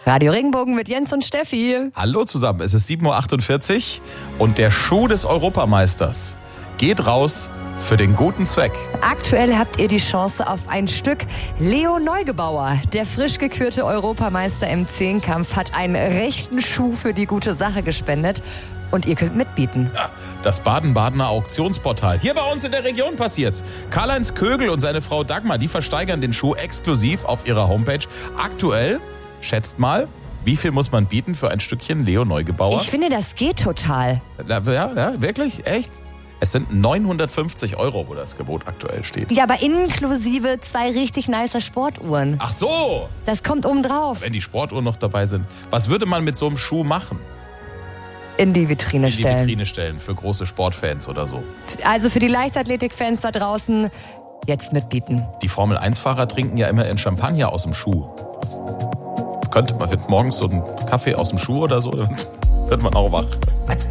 Radio Regenbogen mit Jens und Steffi. Hallo zusammen, es ist 7.48 Uhr und der Schuh des Europameisters geht raus für den guten Zweck. Aktuell habt ihr die Chance auf ein Stück. Leo Neugebauer, der frisch gekürte Europameister im Zehnkampf, hat einen rechten Schuh für die gute Sache gespendet. Und ihr könnt mitbieten. Ja, das Baden-Badener Auktionsportal. Hier bei uns in der Region passiert's. Karl-Heinz Kögel und seine Frau Dagmar, die versteigern den Schuh exklusiv auf ihrer Homepage. Aktuell, schätzt mal, wie viel muss man bieten für ein Stückchen Leo Neugebauer? Ich finde, das geht total. Ja, wirklich? Echt? Es sind 950 €, wo das Gebot aktuell steht. Ja, aber inklusive 2 richtig nicer Sportuhren. Ach so! Das kommt oben drauf. Wenn die Sportuhren noch dabei sind. Was würde man mit so einem Schuh machen? In die Vitrine stellen. In die Vitrine stellen für große Sportfans oder so. Also für die Leichtathletik-Fans da draußen, jetzt mitbieten. Die Formel-1-Fahrer trinken ja immer in Champagner aus dem Schuh. Könnte man morgens so einen Kaffee aus dem Schuh oder so, dann wird man auch wach.